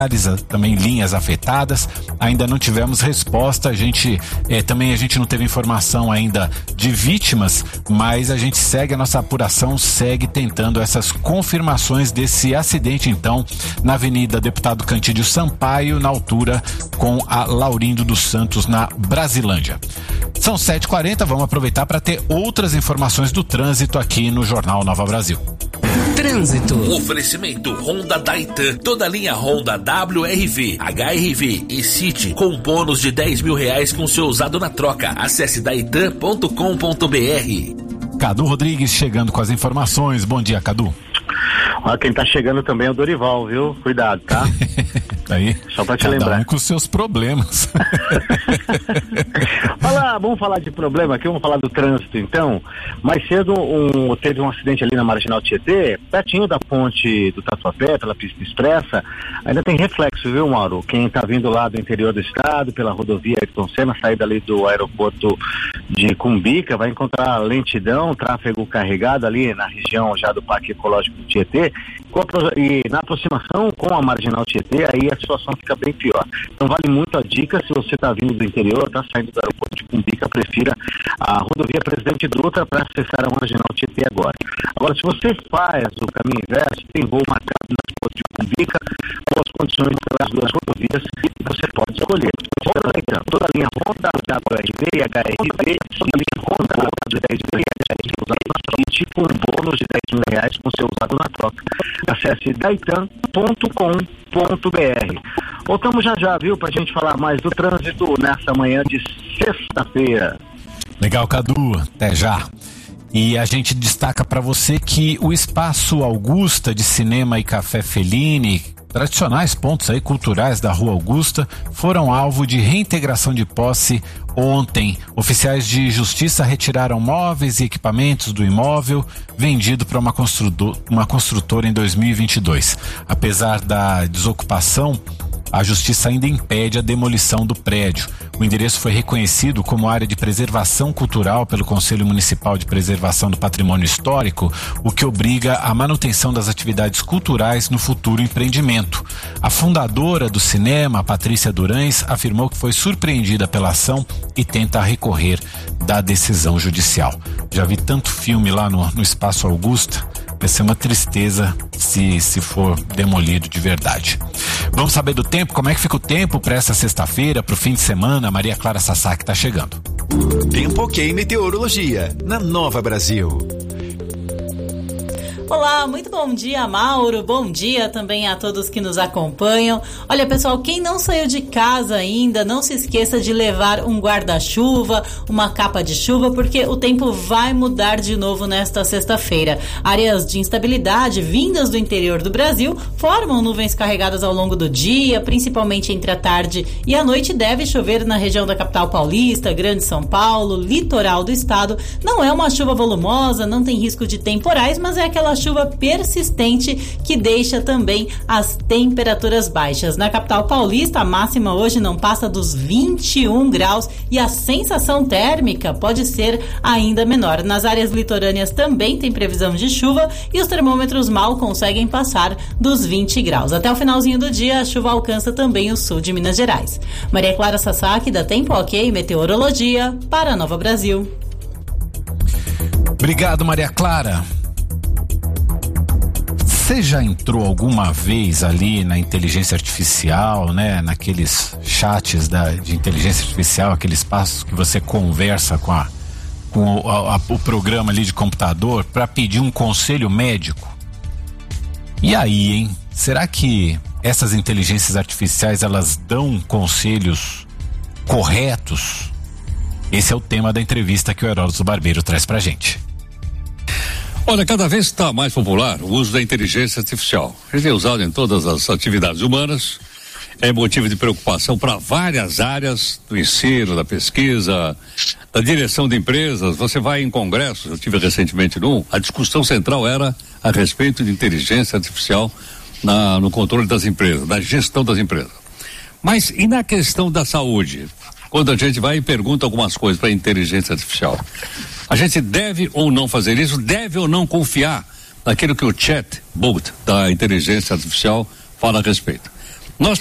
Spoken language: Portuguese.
também linhas afetadas. Ainda não tivemos resposta. A gente não teve informação ainda de vítimas, mas a gente segue a nossa apuração, segue tentando essas confirmações desse acidente, então, na Avenida Deputado Cantídio Sampaio, na altura com a Laurindo dos Santos, na Brasilândia. São 7h40, vamos aproveitar para ter outras informações do trânsito aqui no Jornal Nova Brasil. Trânsito. Oferecimento Honda Daitan, toda a linha Honda WRV, HRV e City com bônus de R$10 mil com seu usado na troca. Acesse daitan.com.br. Cadu Rodrigues chegando com as informações. Bom dia, Cadu. Olha, quem tá chegando também é o Dorival, viu? Cuidado, tá? Aí, só pra te lembrar. Com os seus problemas. Vamos falar de problema aqui, vamos falar do trânsito então. Mais cedo teve um acidente ali na Marginal Tietê, pertinho da ponte do Tatuapé, pela pista expressa. Ainda tem reflexo, viu, Mauro? Quem tá vindo lá do interior do estado, pela rodovia Ayrton Senna, saída ali do aeroporto de Cumbica, vai encontrar lentidão, tráfego carregado ali na região já do Parque Ecológico do Tietê. E na aproximação com a Marginal Tietê, aí a situação fica bem pior. Então vale muito a dica, se você está vindo do interior, está saindo do aeroporto de Cumbica, prefira a rodovia Presidente Dutra para acessar a Marginal Tietê agora. Agora, se você faz o caminho inverso, tem voo marcado no aeroporto de Cumbica, com as condições das duas rodovias, você pode escolher. Toda a linha Honda, WRV e HRV, toda a linha Honda, WRV e HRV, com um bônus de R$10 mil com seu usado na troca. Acesse daitan.com.br. Voltamos já, viu, pra gente falar mais do trânsito nessa manhã de sexta-feira. Legal, Cadu, até já. E a gente destaca para você que o Espaço Augusta de Cinema e Café Fellini, tradicionais pontos aí culturais da Rua Augusta, foram alvo de reintegração de posse ontem. Oficiais de justiça retiraram móveis e equipamentos do imóvel vendido para uma construtora em 2022. Apesar da desocupação, a justiça ainda impede a demolição do prédio. O endereço foi reconhecido como área de preservação cultural pelo Conselho Municipal de Preservação do Patrimônio Histórico, o que obriga a manutenção das atividades culturais no futuro empreendimento. A fundadora do cinema, Patrícia Durães, afirmou que foi surpreendida pela ação e tenta recorrer da decisão judicial. Já vi tanto filme lá no Espaço Augusta, vai ser uma tristeza se for demolido de verdade. Vamos saber do tempo, como é que fica o tempo para essa sexta-feira, para o fim de semana? Maria Clara Sasaki está chegando. Tempo ok meteorologia, na Nova Brasil. Olá, muito bom dia, Mauro, bom dia também a todos que nos acompanham. Olha, pessoal, quem não saiu de casa ainda, não se esqueça de levar um guarda-chuva, uma capa de chuva, porque o tempo vai mudar de novo nesta sexta-feira. Áreas de instabilidade vindas do interior do Brasil formam nuvens carregadas ao longo do dia, principalmente entre a tarde e a noite. Deve chover na região da capital paulista, Grande São Paulo, litoral do estado. Não é uma chuva volumosa, não tem risco de temporais, mas é aquela chuva persistente que deixa também as temperaturas baixas. Na capital paulista, a máxima hoje não passa dos 21 graus e a sensação térmica pode ser ainda menor. Nas áreas litorâneas também tem previsão de chuva e os termômetros mal conseguem passar dos 20 graus. Até o finalzinho do dia, a chuva alcança também o sul de Minas Gerais. Maria Clara Sasaki, da Tempo Ok Meteorologia, para a Nova Brasil. Obrigado, Maria Clara. Você já entrou alguma vez ali na inteligência artificial, né? Naqueles chats de inteligência artificial, aqueles espaços que você conversa com o programa ali de computador para pedir um conselho médico? E aí, hein? Será que essas inteligências artificiais, elas dão conselhos corretos? Esse é o tema da entrevista que o Heródoto Barbeiro traz pra gente. Olha, cada vez está mais popular o uso da inteligência artificial. Ele é usado em todas as atividades humanas, é motivo de preocupação para várias áreas do ensino, da pesquisa, da direção de empresas. Você vai em congressos, eu tive recentemente a discussão central era a respeito de inteligência artificial no controle das empresas, na gestão das empresas. Mas e na questão da saúde? Quando a gente vai e pergunta algumas coisas para a inteligência artificial, a gente deve ou não fazer isso? Deve ou não confiar naquilo que o chatbot da inteligência artificial fala a respeito?